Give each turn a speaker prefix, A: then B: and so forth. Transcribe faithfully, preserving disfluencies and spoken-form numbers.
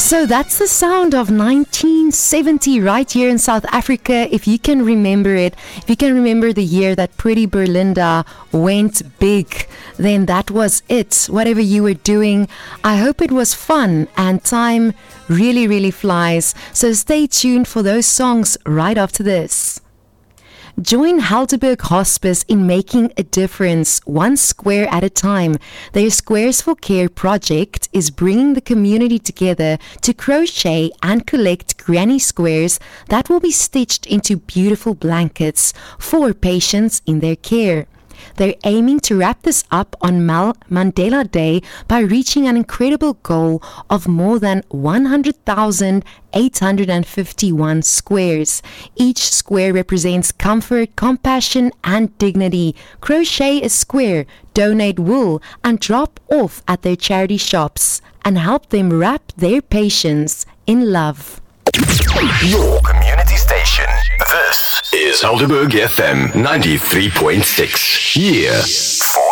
A: So that's the sound of nineteen seventy right here in South Africa. If you can remember it, if you can remember the year that Pretty Berlinda went big, then that was it. Whatever you were doing, I hope it was fun, and time really, really flies. So stay tuned for those songs right after this. Join Helderberg Hospice in making a difference, one square at a time. Their Squares for Care project is bringing the community together to crochet and collect granny squares that will be stitched into beautiful blankets for patients in their care. They're aiming to wrap this up on Mal- Mandela Day by reaching an incredible goal of more than one hundred thousand eight hundred fifty-one squares. Each square represents comfort, compassion, and dignity. Crochet a square, donate wool, and drop off at their charity shops and help them wrap their patients in love.
B: Your community station. This is Helderberg F M ninety-three point six. Here for